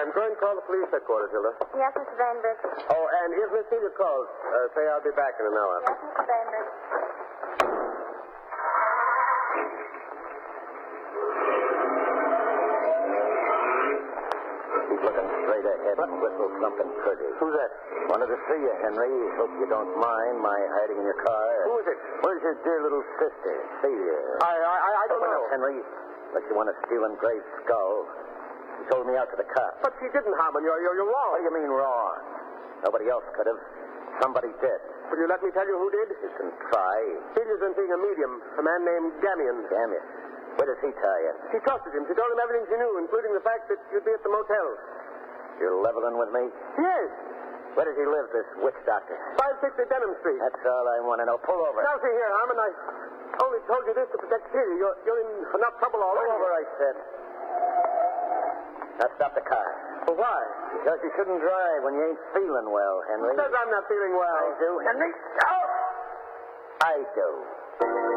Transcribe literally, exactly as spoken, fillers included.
I'm going to call the police headquarters, Hilda. Yes, Mister Bainbridge. Oh, and if Miss Celia calls, uh, say I'll be back in an hour. Yes, Mister Bainbridge. Keep looking straight ahead and whistle something pretty. Who's that? Wanted to see you, Henry. Hope you don't mind my hiding in your car. Who is it? Where's your dear little sister, Celia? I, I, I don't Open know. up, Henry. Like you want to steal Grave's skull. She sold me out to the cops. But she didn't, Harmon. You're, you're, you're wrong. What do you mean wrong? Nobody else could have. Somebody did. Will you let me tell you who did? You can try. Celia's been seeing a medium, a man named Gamion. Damn it. Where does he tie you? She trusted him. She told him everything she knew, including the fact that you'd be at the motel. You're leveling with me? Yes. Where does he live, this witch doctor? five sixty Denham Street. That's all I want to know. Pull over. Now, see here, Harmon, I only told you this to protect Celia. You're, you're in enough trouble already. Pull over, I said. Now stop the car. Well, why? Because you shouldn't drive when you ain't feeling well, Henry. Who says I'm not feeling well? I do, Henry. Oh! I do.